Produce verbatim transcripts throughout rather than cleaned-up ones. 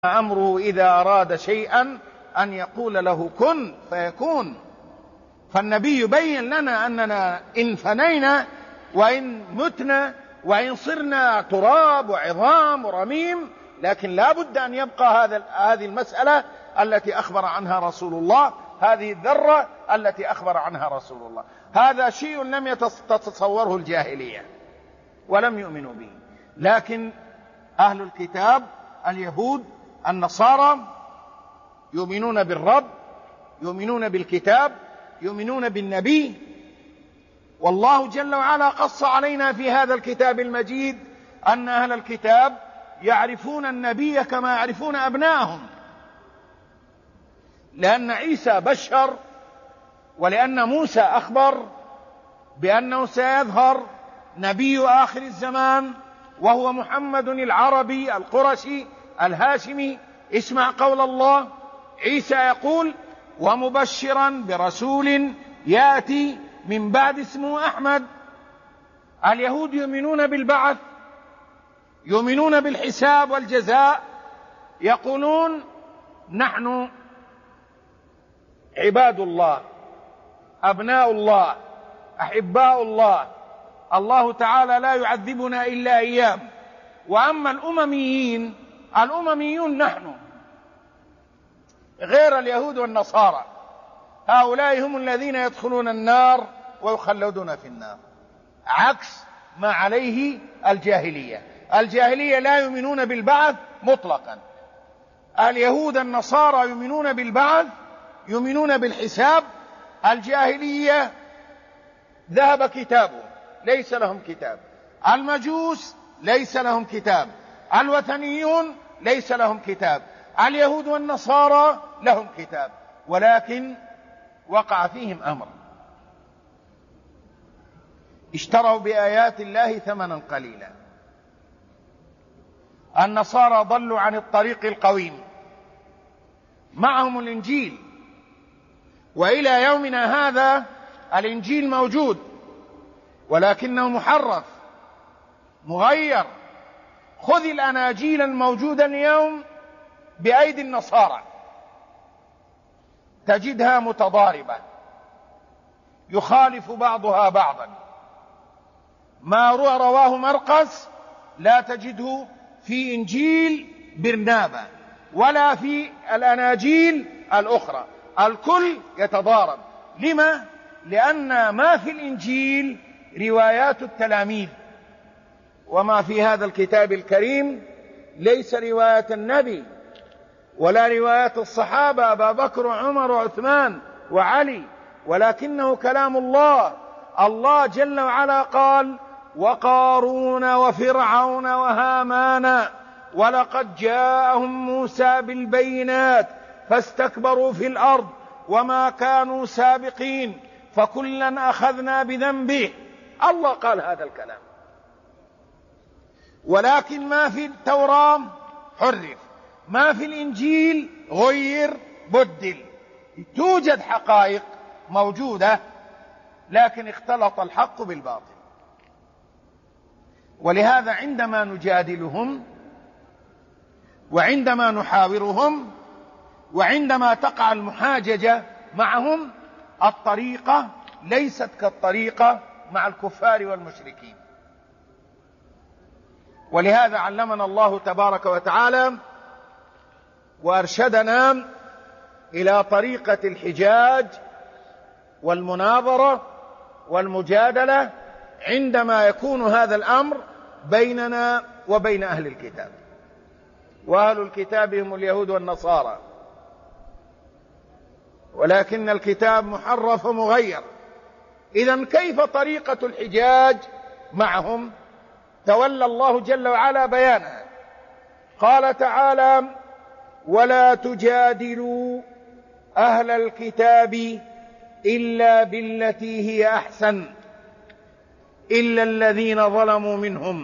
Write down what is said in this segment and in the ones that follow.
أمره إذا أراد شيئا أن يقول له كن فيكون. فالنبي يبين لنا أننا إن فنينا وإن متنا وإن صرنا تراب وعظام ورميم، لكن لا بد أن يبقى هذا هذه المسألة التي أخبر عنها رسول الله، هذه الذرة التي أخبر عنها رسول الله. هذا شيء لم تتصوره الجاهلية ولم يؤمنوا به، لكن أهل الكتاب اليهود النصارى يؤمنون بالرب، يؤمنون بالكتاب، يؤمنون بالنبي. والله جل وعلا قص علينا في هذا الكتاب المجيد أن أهل الكتاب يعرفون النبي كما يعرفون أبنائهم، لأن عيسى بشر، ولأن موسى أخبر بأنه سيظهر نبي آخر الزمان وهو محمد العربي القرشي الهاشمي. اسمع قول الله، عيسى يقول ومبشرا برسول يأتي من بعد اسمه أحمد. اليهود يؤمنون بالبعث، يؤمنون بالحساب والجزاء، يقولون نحن عباد الله، أبناء الله، أحباء الله، الله تعالى لا يعذبنا إلا أيام. وأما الأمميين، الأمميون نحن غير اليهود والنصارى، هؤلاء هم الذين يدخلون النار ويخلدون في النار، عكس ما عليه الجاهلية. الجاهلية لا يؤمنون بالبعث مطلقا، اليهود النصارى يؤمنون بالبعث، يؤمنون بالحساب. الجاهلية ذهب كتابهم، ليس لهم كتاب. المجوس ليس لهم كتاب، الوثنيون ليس لهم كتاب. اليهود والنصارى لهم كتاب، ولكن وقع فيهم أمر، اشتروا بآيات الله ثمنا قليلا. النصارى ضلوا عن الطريق القويم، معهم الإنجيل، وإلى يومنا هذا الإنجيل موجود، ولكنه محرف مغير. خذ الأناجيل الموجودة اليوم بأيدي النصارى تجدها متضاربة، يخالف بعضها بعضا. ما رواه مرقس لا تجده في إنجيل برنابا ولا في الأناجيل الأخرى، الكل يتضارب. لما؟ لأن ما في الإنجيل روايات التلاميذ، وما في هذا الكتاب الكريم ليس رواية النبي ولا روايات الصحابة أبا بكر وعمر وعثمان وعلي، ولكنه كلام الله. الله جل وعلا قال وقارون وفرعون وهامان ولقد جاءهم موسى بالبينات فاستكبروا في الأرض وما كانوا سابقين فكلا أخذنا بذنبه. الله قال هذا الكلام، ولكن ما في التوراة حرف، ما في الإنجيل غير بدل. توجد حقائق موجودة، لكن اختلط الحق بالباطل. ولهذا عندما نجادلهم وعندما نحاورهم وعندما تقع المحاججة معهم، الطريقة ليست كالطريقة مع الكفار والمشركين. ولهذا علمنا الله تبارك وتعالى وأرشدنا إلى طريقة الحجاج والمناظرة والمجادلة عندما يكون هذا الأمر بيننا وبين أهل الكتاب. وأهل الكتاب هم اليهود والنصارى، ولكن الكتاب محرف ومغير. إذن كيف طريقة الحجاج معهم؟ تولى الله جل وعلا بيانها. قال تعالى ولا تجادلوا أهل الكتاب إلا بالتي هي أحسن إلا الذين ظلموا منهم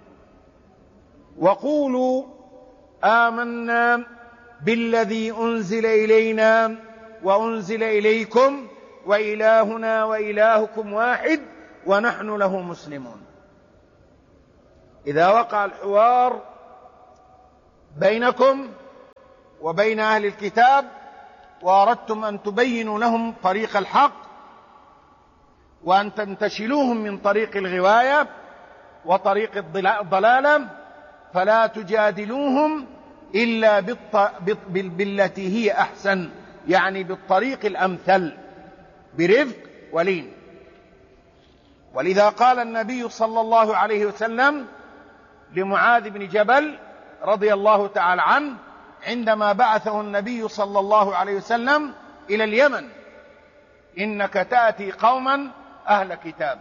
وقولوا آمنا بالذي أنزل إلينا وأنزل إليكم وإلهنا وإلهكم واحد ونحن له مسلمون. إذا وقع الحوار بينكم وبين أهل الكتاب، وأردتم أن تبينوا لهم طريق الحق وأن تنتشلوهم من طريق الغواية وطريق الضلالة، فلا تجادلوهم إلا بالتي هي أحسن، يعني بالطريق الأمثل برفق ولين. ولذا قال النبي صلى الله عليه وسلم لمعاذ بن جبل رضي الله تعالى عنه عندما بعثه النبي صلى الله عليه وسلم إلى اليمن: إنك تأتي قوما أهل كتاب.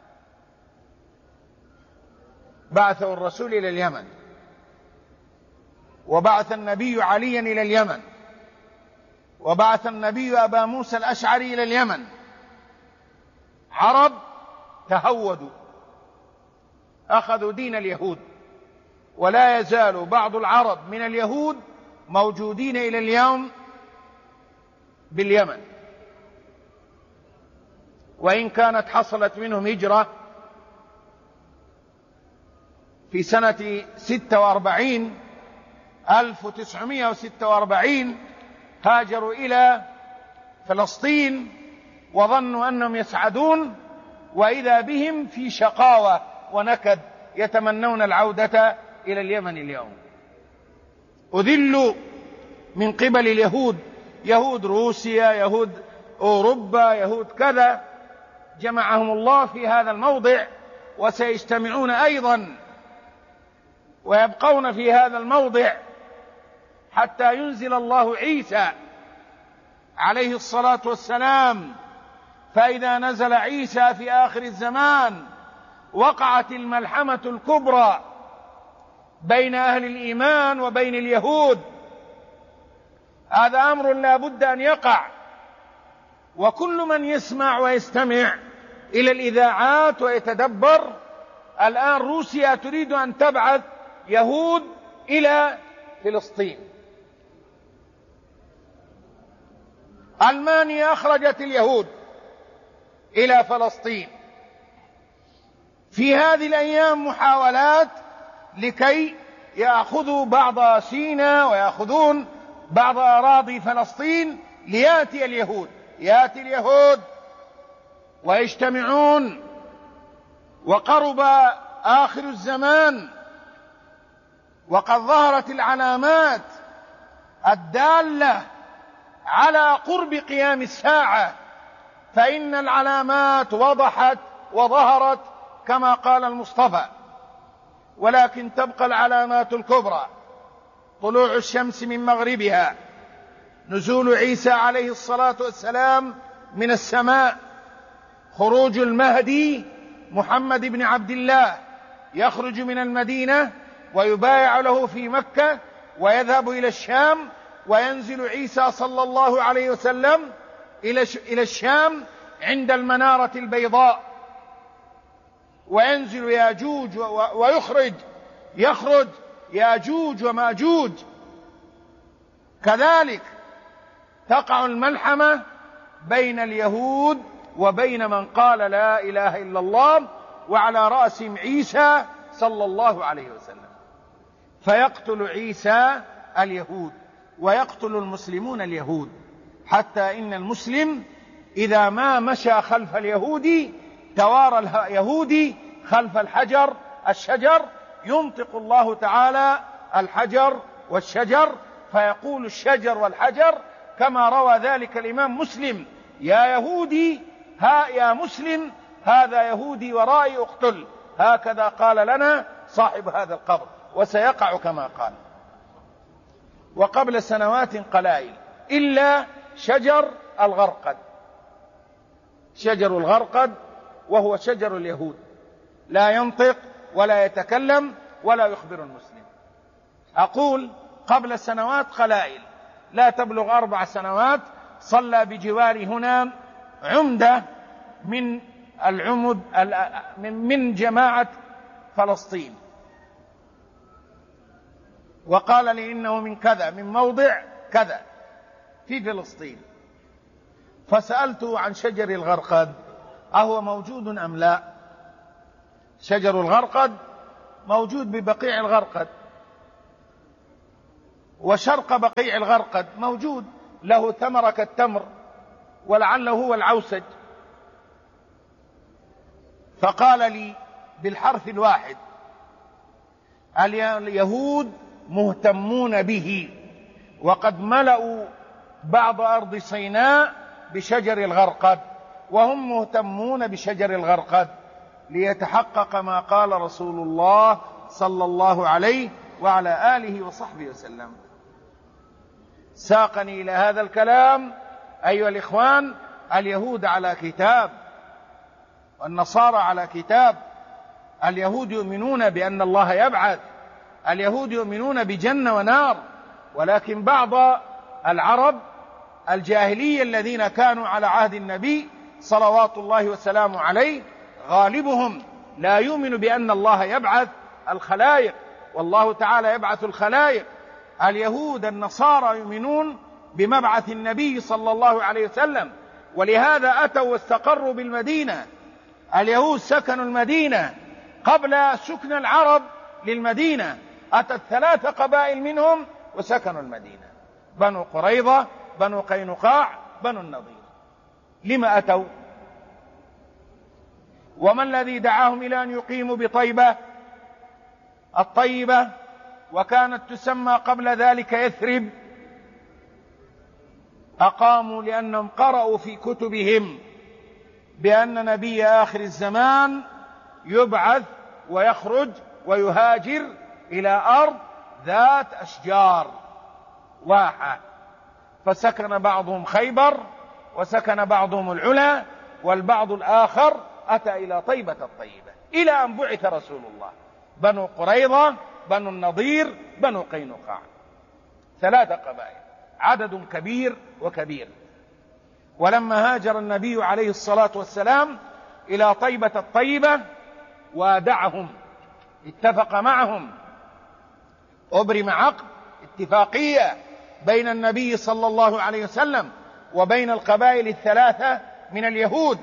بعثه الرسول إلى اليمن، وبعث النبي عليا إلى اليمن، وبعث النبي أبا موسى الأشعري إلى اليمن. عرب تهودوا، أخذوا دين اليهود، ولا يزال بعض العرب من اليهود موجودين إلى اليوم باليمن، وإن كانت حصلت منهم هجرة في سنة ستة وأربعين ألف وتسعمائة وستة وأربعين، هاجروا إلى فلسطين وظنوا أنهم يسعدون، وإذا بهم في شقاوة ونكد يتمنون العودة إلى اليمن اليوم. أذلوا من قبل اليهود، يهود روسيا، يهود أوروبا، يهود كذا، جمعهم الله في هذا الموضع، وسيجتمعون أيضا ويبقون في هذا الموضع حتى ينزل الله عيسى عليه الصلاة والسلام. فإذا نزل عيسى في آخر الزمان وقعت الملحمة الكبرى بين أهل الإيمان وبين اليهود. هذا أمر لا بد أن يقع، وكل من يسمع ويستمع إلى الإذاعات ويتدبر. الآن روسيا تريد أن تبعث يهود إلى فلسطين، ألمانيا أخرجت اليهود إلى فلسطين. في هذه الأيام محاولات لكي يأخذوا بعض سيناء ويأخذون بعض أراضي فلسطين ليأتي اليهود. يأتي اليهود ويجتمعون، وقرب آخر الزمان، وقد ظهرت العلامات الدالة على قرب قيام الساعة، فإن العلامات وضحت وظهرت كما قال المصطفى. ولكن تبقى العلامات الكبرى: طلوع الشمس من مغربها، نزول عيسى عليه الصلاة والسلام من السماء، خروج المهدي محمد بن عبد الله، يخرج من المدينة ويبايع له في مكة ويذهب إلى الشام، وينزل عيسى صلى الله عليه وسلم إلى الشام عند المنارة البيضاء، وينزل ياجوج ويخرج يخرج ياجوج وماجوج. كذلك تقع الملحمة بين اليهود وبين من قال لا إله إلا الله، وعلى رأسهم عيسى صلى الله عليه وسلم. فيقتل عيسى اليهود ويقتل المسلمون اليهود، حتى إن المسلم إذا ما مشى خلف اليهودي توارى اليهودي خلف الحجر الشجر، ينطق الله تعالى الحجر والشجر، فيقول الشجر والحجر كما روى ذلك الإمام مسلم: يا يهودي ها يا مسلم هذا يهودي ورائي اقتل. هكذا قال لنا صاحب هذا القبر، وسيقع كما قال. وقبل سنوات قلائل إلا شجر الغرقد، شجر الغرقد وهو شجر اليهود، لا ينطق ولا يتكلم ولا يخبر المسلم. أقول قبل سنوات قلائل لا تبلغ أربع سنوات، صلى بجواري هنا عمدة من العمد من جماعة فلسطين، وقال لي إنه من كذا، من موضع كذا في فلسطين. فسألته عن شجر الغرقد أهو موجود أم لا؟ شجر الغرقد موجود ببقيع الغرقد، وشرق بقيع الغرقد موجود، له ثمرة كالتمر ولعله هو العوسج. فقال لي بالحرف الواحد: اليهود مهتمون به، وقد ملأوا بعض أرض سيناء بشجر الغرقد، وهم مهتمون بشجر الغرقد ليتحقق ما قال رسول الله صلى الله عليه وعلى آله وصحبه وسلم. ساقني إلى هذا الكلام أيها الإخوان: اليهود على كتاب والنصارى على كتاب. اليهود يؤمنون بأن الله يبعث، اليهود يؤمنون بجنة ونار، ولكن بعض العرب الجاهلية الذين كانوا على عهد النبي صلوات الله وسلامه عليه غالبهم لا يؤمن بأن الله يبعث الخلائق، والله تعالى يبعث الخلائق. اليهود النصارى يؤمنون بمبعث النبي صلى الله عليه وسلم، ولهذا أتوا واستقروا بالمدينة. اليهود سكنوا المدينة قبل سكن العرب للمدينة، أتت ثلاث قبائل منهم وسكنوا المدينة: بنو قريظة، بنو قينقاع، بنو النضير. لما أتوا؟ وما الذي دعاهم إلى أن يقيموا بطيبة الطيبة، وكانت تسمى قبل ذلك يثرب؟ أقاموا لأنهم قرأوا في كتبهم بأن نبي آخر الزمان يبعث ويخرج ويهاجر إلى أرض ذات أشجار واحة، فسكن بعضهم خيبر، وسكن بعضهم العلا، والبعض الآخر أتى إلى طيبة الطيبة، إلى أن بعث رسول الله. بنو قريظة، بنو النضير، بنو قينقاع، ثلاث قبائل، عدد كبير وكبير. ولما هاجر النبي عليه الصلاة والسلام إلى طيبة الطيبة وادعهم، اتفق معهم، أبرم عقد اتفاقية بين النبي صلى الله عليه وسلم وبين القبائل الثلاثة من اليهود،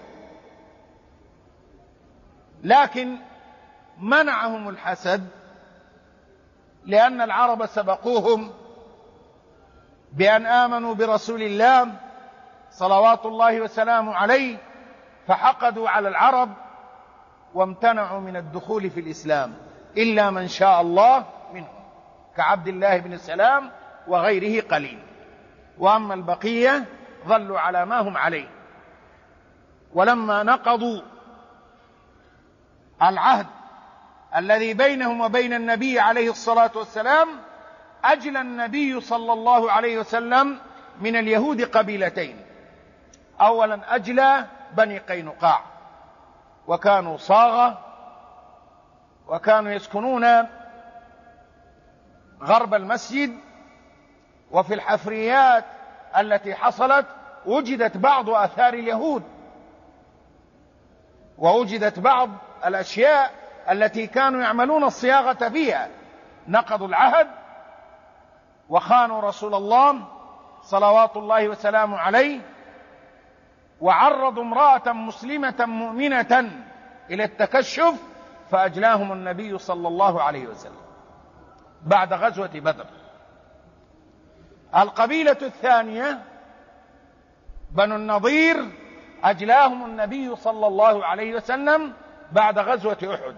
لكن منعهم الحسد، لأن العرب سبقوهم بأن آمنوا برسول الله صلوات الله وسلامه عليه، فحقدوا على العرب وامتنعوا من الدخول في الإسلام إلا من شاء الله منهم، كعبد الله بن سلام وغيره قليل، وأما البقية ظلوا على ما هم عليه. ولما نقضوا العهد الذي بينهم وبين النبي عليه الصلاة والسلام، أجلى النبي صلى الله عليه وسلم من اليهود قبيلتين: أولا أجلى بني قينقاع، وكانوا صاغة، وكانوا يسكنون غرب المسجد، وفي الحفريات التي حصلت وجدت بعض آثار اليهود، ووجدت بعض الأشياء التي كانوا يعملون الصياغة فيها. نقضوا العهد وخانوا رسول الله صلوات الله وسلامه عليه، وعرضوا امرأة مسلمة مؤمنة إلى التكشف، فأجلاهم النبي صلى الله عليه وسلم بعد غزوة بدر. القبيلة الثانية بنو النضير أجلاهم النبي صلى الله عليه وسلم بعد غزوة أحد،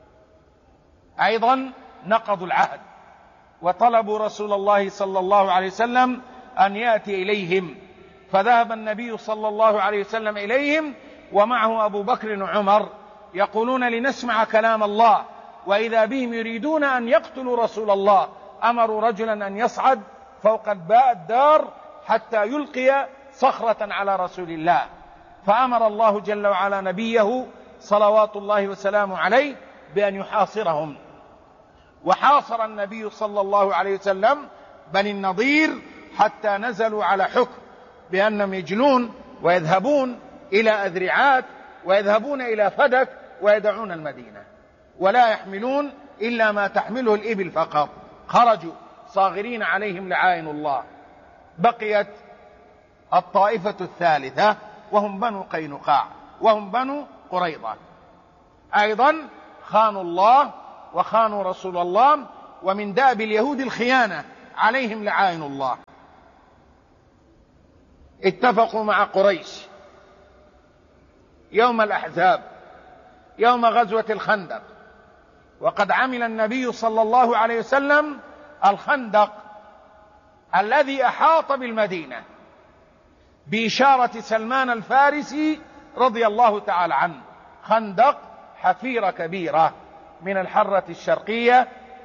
أيضا نقضوا العهد وطلبوا رسول الله صلى الله عليه وسلم أن يأتي إليهم، فذهب النبي صلى الله عليه وسلم إليهم ومعه أبو بكر وعمر، يقولون لنسمع كلام الله، وإذا بهم يريدون أن يقتلوا رسول الله. أمروا رجلا أن يصعد فوق الدار حتى يلقي صخرة على رسول الله، فأمر الله جل وعلا نبيه صلوات الله وسلامه عليه بأن يحاصرهم، وحاصر النبي صلى الله عليه وسلم بني النضير حتى نزلوا على حكم بأنهم يجلون ويذهبون إلى أذرعات ويذهبون إلى فدك ويدعون المدينة، ولا يحملون إلا ما تحمله الإبل فقط. خرجوا صاغرين عليهم لعائن الله. بقيت الطائفة الثالثة وهم بنو قينقاع، وهم بنو قريظة، أيضا خانوا الله وخانوا رسول الله. ومن دأب اليهود الخيانة عليهم لعائن الله. اتفقوا مع قريش يوم الأحزاب، يوم غزوة الخندق، وقد عمل النبي صلى الله عليه وسلم الخندق الذي أحاط بالمدينة بإشارة سلمان الفارسي رضي الله تعالى عنه، خندق حفيرة كبيرة من الحرة الشرقية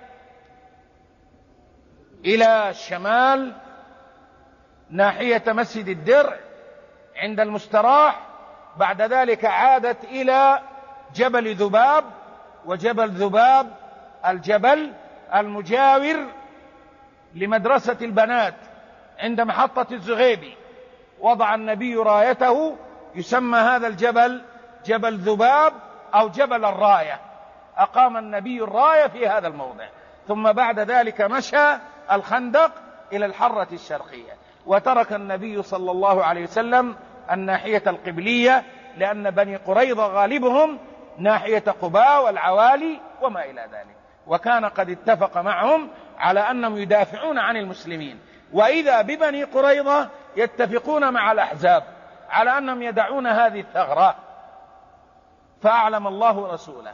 إلى الشمال ناحية مسجد الدرع عند المستراح. بعد ذلك عادت إلى جبل ذباب، وجبل ذباب الجبل المجاور لمدرسة البنات عند محطة الزغيبي، وضع النبي رايته، يسمى هذا الجبل جبل ذباب أو جبل الراية، أقام النبي الراية في هذا الموضع. ثم بعد ذلك مشى الخندق إلى الحرة الشرقية، وترك النبي صلى الله عليه وسلم الناحية القبلية، لأن بني قريظة غالبهم ناحية قباء والعوالي وما إلى ذلك، وكان قد اتفق معهم على أنهم يدافعون عن المسلمين. وإذا ببني قريظة يتفقون مع الأحزاب على أنهم يدعون هذه الثغرة، فأعلم الله رسوله.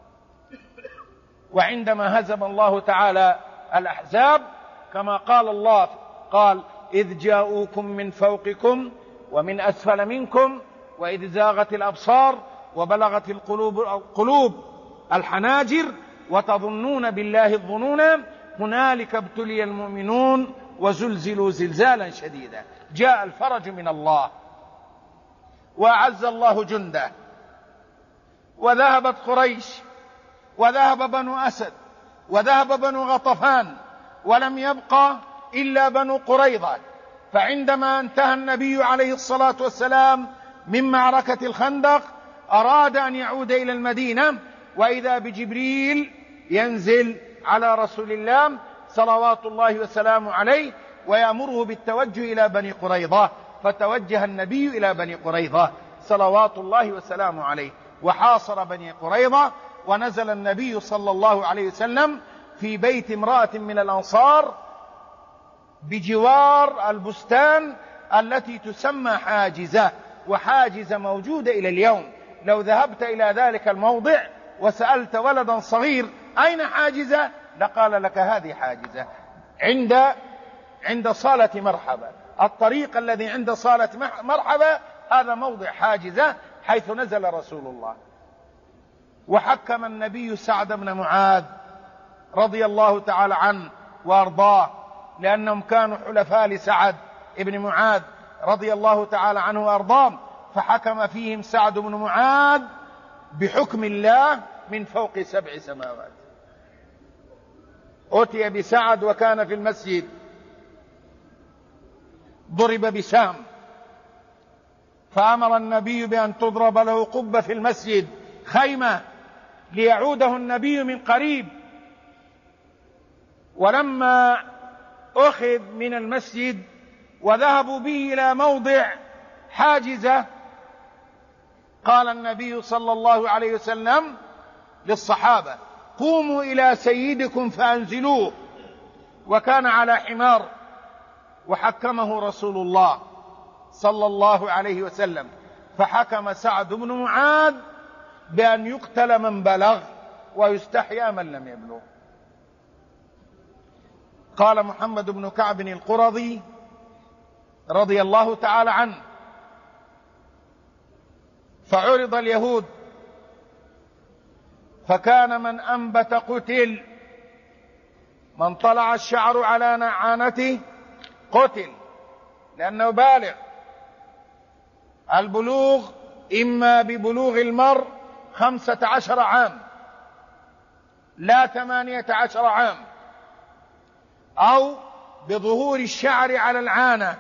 وعندما هزم الله تعالى الأحزاب كما قال الله، قال: إذ جاءوكم من فوقكم ومن أسفل منكم وإذ زاغت الأبصار وبلغت القلوب القلوب الحناجر وتظنون بالله الظنون هنالك ابتلي المؤمنون وزلزلوا زلزالا شديدا. جاء الفرج من الله وأعز الله جنده، وذهبت قريش، وذهب بنو أسد، وذهب بنو غطفان، ولم يبقى إلا بنو قريظة. فعندما انتهى النبي عليه الصلاة والسلام من معركة الخندق أراد أن يعود إلى المدينة، وإذا بجبريل ينزل على رسول الله صلوات الله وسلامه عليه ويأمره بالتوجه إلى بني قريظة، فتوجه النبي إلى بني قريظة صلوات الله وسلامه عليه، وحاصر بني قريظة. ونزل النبي صلى الله عليه وسلم في بيت امرأة من الأنصار بجوار البستان التي تسمى حاجزة، وحاجزة موجودة إلى اليوم. لو ذهبت إلى ذلك الموضع وسألت ولدا صغير أين حاجزة لقال لك هذه حاجزة، عند عند صالة مرحبا. الطريق الذي عند صالة مرحبا هذا موضع حاجزة حيث نزل رسول الله. وحكم النبي سعد بن معاذ رضي الله تعالى عنه وارضاه، لأنهم كانوا حلفاء لسعد بن معاذ رضي الله تعالى عنه وارضاه، فحكم فيهم سعد بن معاذ بحكم الله من فوق سبع سماوات. أتي بسعد وكان في المسجد، ضرب بسام، فأمر النبي بأن تضرب له قبة في المسجد، خيمة، ليعوده النبي من قريب. ولما أخذ من المسجد وذهبوا به إلى موضع حاجزة، قال النبي صلى الله عليه وسلم للصحابة: قوموا إلى سيدكم فأنزلوه. وكان على حمار، وحكمه رسول الله صلى الله عليه وسلم، فحكم سعد بن معاذ بأن يقتل من بلغ ويستحيا من لم يبلغ. قال محمد بن كعب القرظي رضي الله تعالى عنه: فعرض اليهود فكان من أنبت قتل، من طلع الشعر على نعانته قتل، لأنه بالغ. البلوغ إما ببلوغ المرء خمسة عشر عام لا ثمانية عشر عام، أو بظهور الشعر على العانة،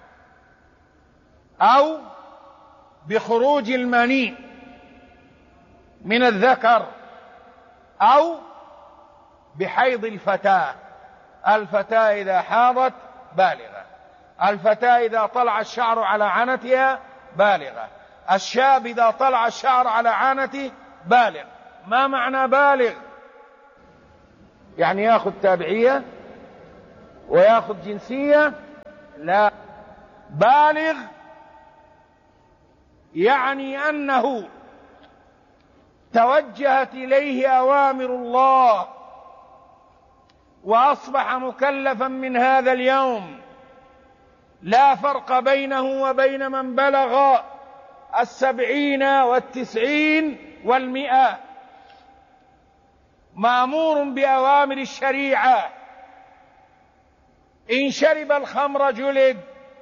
أو بخروج المني من الذكر، أو بحيض الفتاة. الفتاة إذا حاضت بالغة، الفتاة إذا طلع الشعر على عانتها بالغة، الشاب إذا طلع الشعر على عانته بالغ. ما معنى بالغ؟ يعني يأخذ تابعية ويأخذ جنسية، لا، بالغ يعني أنه توجهت إليه أوامر الله وأصبح مكلفا من هذا اليوم، لا فرق بينه وبين من بلغ السبعين والتسعين والمئة، مأمور بأوامر الشريعة. إن شرب الخمر جلد،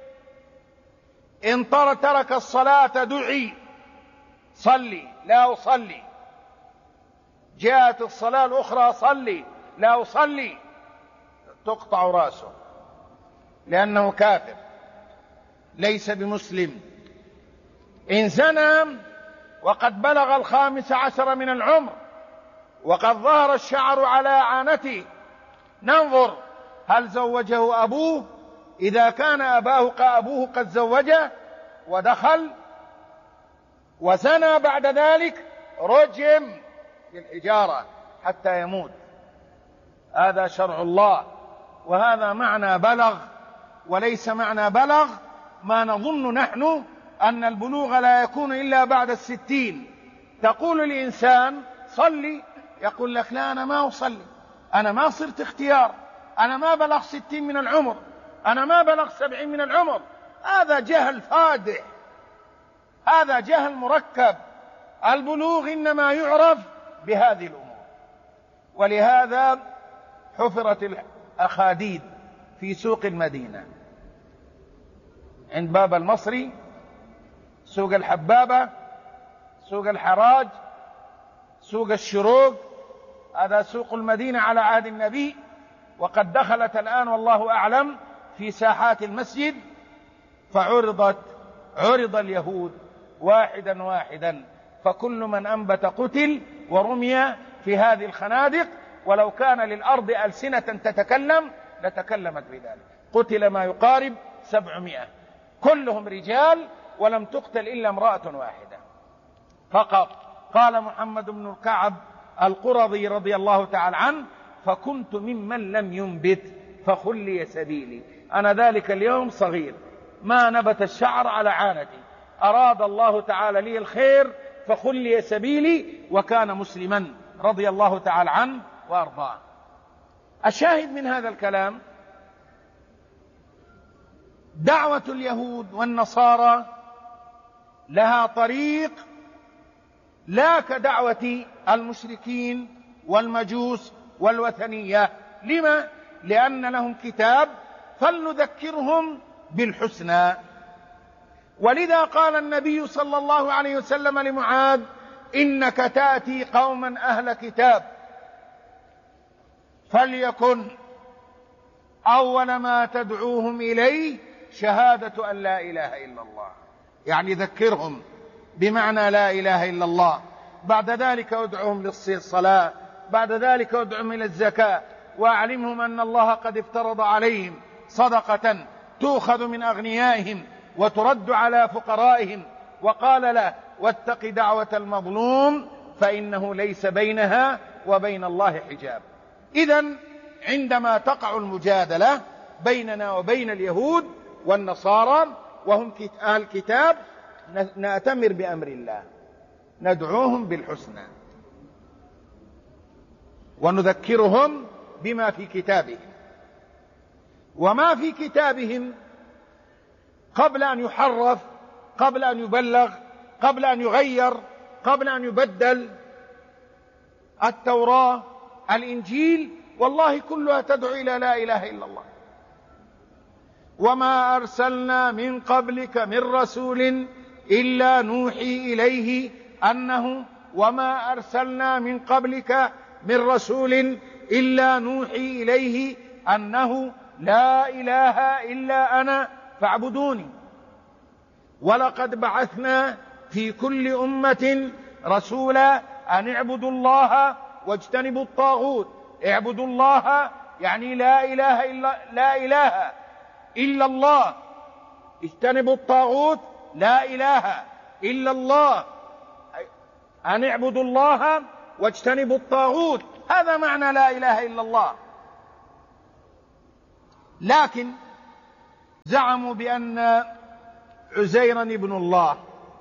إن ترك الصلاة دعي صلي، لا أصلي، جاءت الصلاة الأخرى صلي، لا أصلي، تقطع رأسه لأنه كافر ليس بمسلم. إن زنى وقد بلغ الخامس عشر من العمر وقد ظهر الشعر على عانته، ننظر هل زوجه أبوه، إذا كان أباه أبوه قد زوجه ودخل وزنى بعد ذلك رجم بالحجارة حتى يموت. هذا شرع الله، وهذا معنى بلغ، وليس معنى بلغ ما نظن نحن أن البلوغ لا يكون إلا بعد الستين. تقول الإنسان صلي، يقول لك لا أنا ما أصلي، أنا ما صرت اختيار، أنا ما بلغ ستين من العمر، أنا ما بلغ سبعين من العمر. هذا جهل فادح، هذا جهل مركب. البلوغ إنما يعرف بهذه الأمور. ولهذا حفرت الأخاديد في سوق المدينة، عند باب المصري، سوق الحبابة، سوق الحراج، سوق الشروق، هذا سوق المدينة على عهد النبي، وقد دخلت الآن والله أعلم في ساحات المسجد. فعرضت عرض اليهود واحدا واحدا، فكل من أنبت قتل ورمي في هذه الخنادق، ولو كان للأرض ألسنة تتكلم لتكلمت بذلك. قتل ما يقارب سبعمائة، كلهم رجال، ولم تقتل إلا امرأة واحدة فقط. قال محمد بن الكعب القرظي رضي الله تعالى عنه: فكنت ممن لم ينبت فخلي سبيلي. أنا ذلك اليوم صغير ما نبت الشعر على عانتي، أراد الله تعالى لي الخير فخلي سبيلي، وكان مسلما رضي الله تعالى عنه وأرضاه. الشاهد من هذا الكلام دعوة اليهود والنصارى لها طريق لا كدعوة المشركين والمجوس والوثنية. لما؟ لأن لهم كتاب، فلنذكرهم بالحسنى. ولذا قال النبي صلى الله عليه وسلم لمعاذ: إنك تأتي قوما أهل كتاب، فليكن أول ما تدعوهم إليه شهادة أن لا إله إلا الله. يعني ذكرهم بمعنى لا إله إلا الله، بعد ذلك ادعوهم للصلاة، بعد ذلك ادعوهم إلى الزكاة، وأعلمهم أن الله قد افترض عليهم صدقة تؤخذ من أغنيائهم وترد على فقرائهم، وقال له: واتق دعوة المظلوم فإنه ليس بينها وبين الله حجاب. إذن عندما تقع المجادلة بيننا وبين اليهود والنصارى وهم أهل الكتاب، نأتمر بأمر الله، ندعوهم بالحسنى ونذكرهم بما في كتابهم. وما في كتابهم قبل أن يحرف، قبل أن يبلغ، قبل أن يغير، قبل أن يبدل، التوراة، الإنجيل، والله كلها تدعو إلى لا إله إلا الله. وما أرسلنا من قبلك من رسول إلا نوحي إليه أنه وما أرسلنا من قبلك من رسول إلا نوحي إليه أنه لا إله إلا أنا فاعبدوني. ولقد بعثنا في كل أمة رسولا أن اعبدوا الله واجتنبوا الطاغوت. اعبدوا الله يعني لا إله إلا, لا إله إلا الله، اجتنبوا الطاغوت لا إله إلا الله، أن اعبدوا الله واجتنبوا الطاغوت، هذا معنى لا إله إلا الله. لكن زعموا بأن عزيرا ابن الله،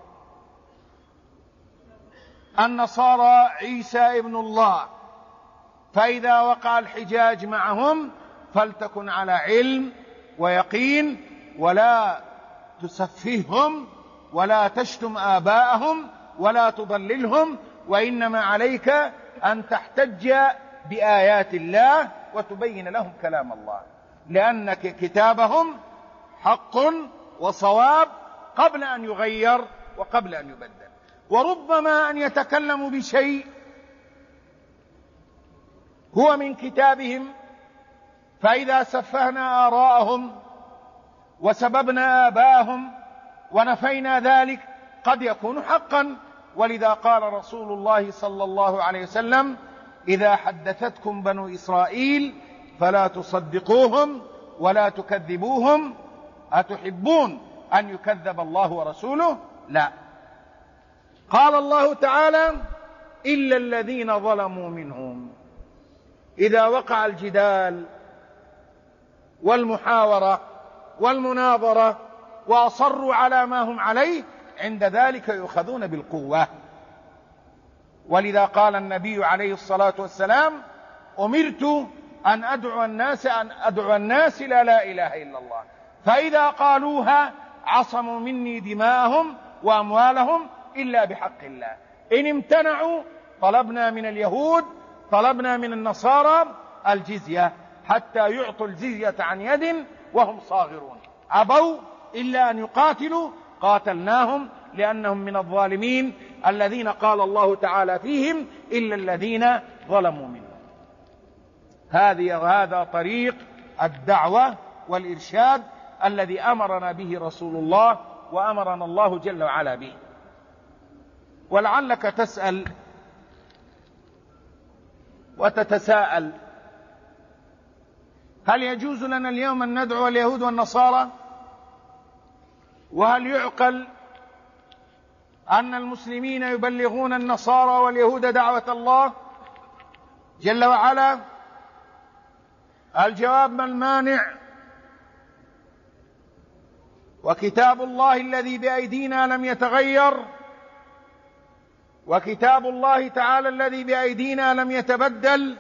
النصارى عيسى ابن الله، فإذا وقع الحجاج معهم فلتكن على علم ويقين، ولا تسفههم ولا تشتم آباءهم ولا تضللهم، وإنما عليك أن تحتج بآيات الله وتبين لهم كلام الله، لأن كتابهم حق وصواب قبل أن يغير وقبل أن يبدل. وربما أن يتكلموا بشيء هو من كتابهم، فإذا سفهنا آراءهم وسببنا آباءهم ونفينا ذلك قد يكون حقا. ولذا قال رسول الله صلى الله عليه وسلم: إذا حدثتكم بنو إسرائيل فلا تصدقوهم ولا تكذبوهم، أتحبون أن يكذب الله ورسوله؟ لا. قال الله تعالى: إلا الذين ظلموا منهم. إذا وقع الجدال والمحاورة والمناظرة وأصروا على ما هم عليه، عند ذلك يؤخذون بالقوة. ولذا قال النبي عليه الصلاة والسلام: أمرت أن أدعو الناس أن أدعو الناس إلى لا إله إلا الله، فإذا قالوها عصموا مني دماءهم وأموالهم إلا بحق الله. إن امتنعوا طلبنا من اليهود طلبنا من النصارى الجزية حتى يعطوا الجزية عن يد وهم صاغرون، أبوا إلا أن يقاتلوا قاتلناهم لأنهم من الظالمين الذين قال الله تعالى فيهم: إلا الذين ظلموا منهم. هذه هذا طريق الدعوة والإرشاد الذي أمرنا به رسول الله وأمرنا الله جل وعلا به. ولعلك تسأل وتتساءل: هل يجوز لنا اليوم أن ندعو اليهود والنصارى؟ وهل يعقل أن المسلمين يبلغون النصارى واليهود دعوة الله جل وعلا؟ الجواب: ما المانع؟ وكتاب الله الذي بأيدينا لم يتغير، وكتاب الله تعالى الذي بأيدينا لم يتبدل،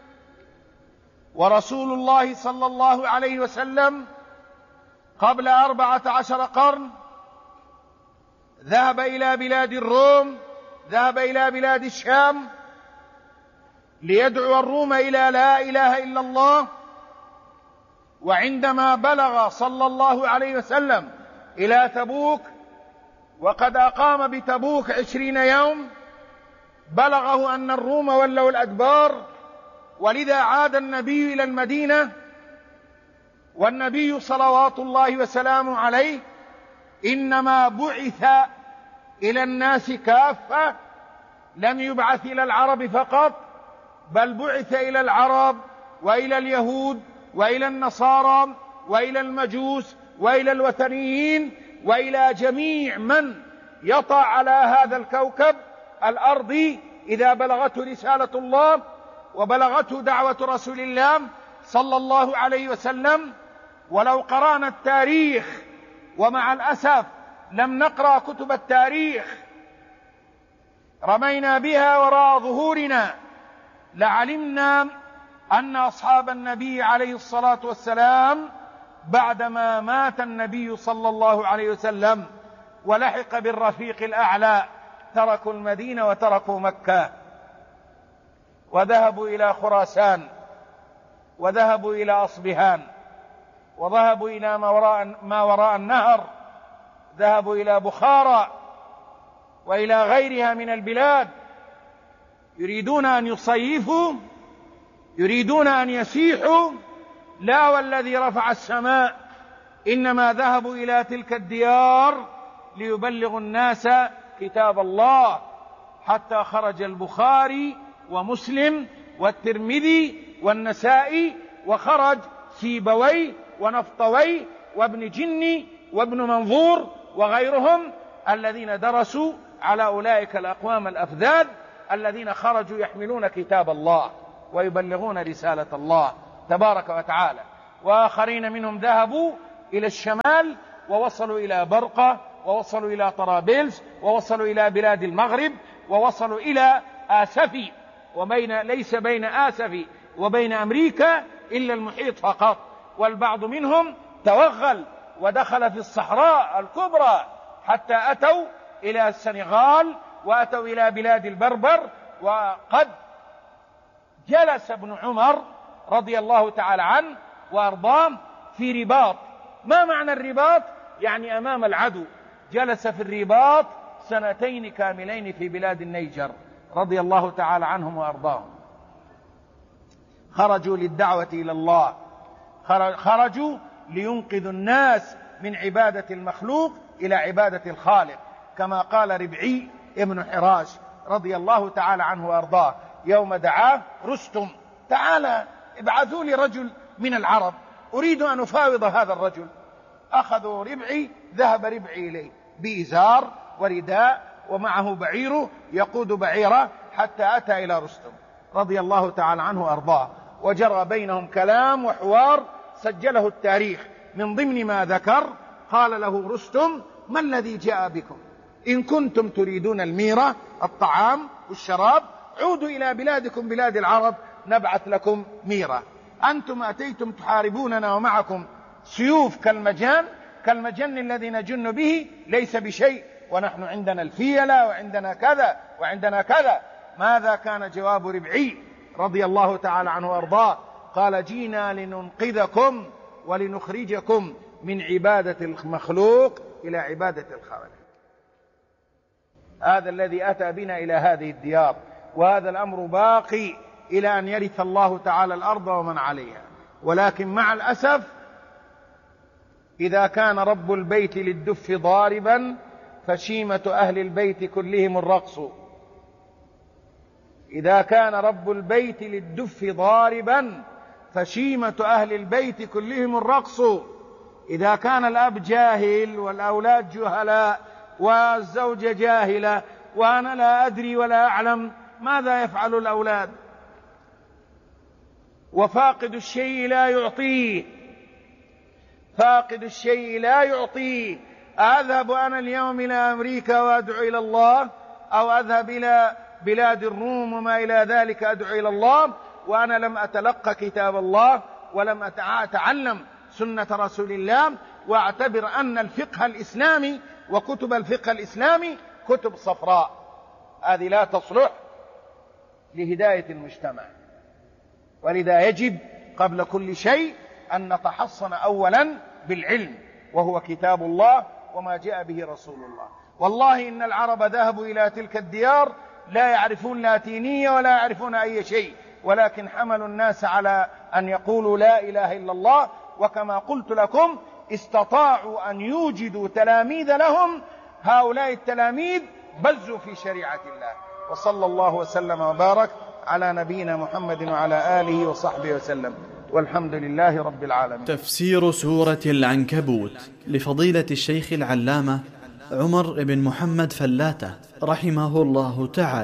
ورسول الله صلى الله عليه وسلم قبل أربعة عشر قرن ذهب إلى بلاد الروم، ذهب إلى بلاد الشام ليدعو الروم إلى لا إله إلا الله. وعندما بلغ صلى الله عليه وسلم إلى تبوك وقد أقام بتبوك عشرين يوم، بلغه أن الروم ولوا الأدبار، ولذا عاد النبي إلى المدينة. والنبي صلوات الله وسلامه عليه إنما بعث إلى الناس كافة، لم يبعث إلى العرب فقط، بل بعث إلى العرب وإلى اليهود وإلى النصارى وإلى المجوس وإلى الوثنيين وإلى جميع من يطع على هذا الكوكب الأرضي إذا بلغته رسالة الله وبلغته دعوة رسول الله صلى الله عليه وسلم. ولو قرأنا التاريخ، ومع الأسف لم نقرأ كتب التاريخ، رمينا بها وراء ظهورنا، لعلمنا أن أصحاب النبي عليه الصلاة والسلام بعدما مات النبي صلى الله عليه وسلم ولحق بالرفيق الأعلى تركوا المدينة وتركوا مكة وذهبوا إلى خراسان، وذهبوا إلى أصبهان، وذهبوا إلى ما وراء, ما وراء النهر، ذهبوا إلى بخارى وإلى غيرها من البلاد، يريدون أن يصيفوا، يريدون أن يسيحوا. لا والذي رفع السماء، إنما ذهبوا إلى تلك الديار ليبلغوا الناس كتاب الله، حتى خرج البخاري ومسلم والترمذي والنسائي، وخرج سيبوي ونفطوي وابن جني وابن منظور وغيرهم الذين درسوا على أولئك الأقوام الأفذاذ الذين خرجوا يحملون كتاب الله ويبلغون رسالة الله تبارك وتعالى. وآخرين منهم ذهبوا إلى الشمال ووصلوا إلى برقة، ووصلوا إلى طرابلس، ووصلوا إلى بلاد المغرب، ووصلوا إلى آسفي، وبين ليس بين آسفي وبين أمريكا إلا المحيط فقط. والبعض منهم توغل ودخل في الصحراء الكبرى حتى أتوا إلى السنغال وأتوا إلى بلاد البربر. وقد جلس ابن عمر رضي الله تعالى عنه وأرضاه في رباط. ما معنى الرباط؟ يعني أمام العدو. جلس في الرباط سنتين كاملين في بلاد النيجر رضي الله تعالى عنهم وأرضاهم. خرجوا للدعوة إلى الله، خرجوا لينقذوا الناس من عبادة المخلوق إلى عبادة الخالق، كما قال ربعي ابن حراش رضي الله تعالى عنه وأرضاه يوم دعاه رستم: تعالى ابعثوا لي رجل من العرب أريد أن أفاوض هذا الرجل. أخذوا ربعي، ذهب ربعي إليه بإزار ورداء ومعه بعيره يقود بعيره حتى أتى إلى رستم رضي الله تعالى عنه وأرضاه، وجرى بينهم كلام وحوار سجله التاريخ. من ضمن ما ذكر قال له رستم: ما الذي جاء بكم؟ إن كنتم تريدون الميرة الطعام والشراب عودوا إلى بلادكم بلاد العرب نبعث لكم ميرة. أنتم أتيتم تحاربوننا ومعكم سيوف كالمجان، كالمجن الذي نجن به ليس بشيء، ونحن عندنا الفيلة وعندنا كذا وعندنا كذا. ماذا كان جواب ربعي رضي الله تعالى عنه وارضاه؟ قال: جينا لننقذكم ولنخرجكم من عبادة المخلوق إلى عبادة الخالق. هذا الذي أتى بنا إلى هذه الديار، وهذا الأمر باقي إلى أن يرث الله تعالى الأرض ومن عليها. ولكن مع الأسف إذا كان رب البيت للدف ضاربا فشيمة أهل البيت كلهم الرقص. إذا كان رب البيت للدف ضاربا فشيمة أهل البيت كلهم الرقص. إذا كان الأب جاهل والأولاد جهلاء والزوجة جاهلة وأنا لا أدري ولا أعلم، ماذا يفعل الأولاد؟ وفاقد الشيء لا يعطيه، فاقد الشيء لا يعطيه. أذهب أنا اليوم إلى أمريكا وأدعو إلى الله، أو أذهب إلى بلاد الروم وما إلى ذلك أدعو إلى الله وأنا لم أتلقى كتاب الله ولم أتعلم سنة رسول الله، وأعتبر أن الفقه الإسلامي وكتب الفقه الإسلامي كتب صفراء، هذه لا تصلح لهداية المجتمع. ولذا يجب قبل كل شيء أن نتحصن أولا بالعلم، وهو كتاب الله وما جاء به رسول الله. والله إن العرب ذهبوا إلى تلك الديار لا يعرفون لاتينية ولا يعرفون أي شيء، ولكن حملوا الناس على أن يقولوا لا إله إلا الله. وكما قلت لكم استطاعوا أن يوجدوا تلاميذ لهم، هؤلاء التلاميذ بزوا في شريعة الله. وصلى الله وسلم وبارك على نبينا محمد وعلى آله وصحبه وسلم، والحمد لله رب العالمين. تفسير سورة العنكبوت لفضيلة الشيخ العلامة عمر بن محمد فلاتة رحمه الله تعالى.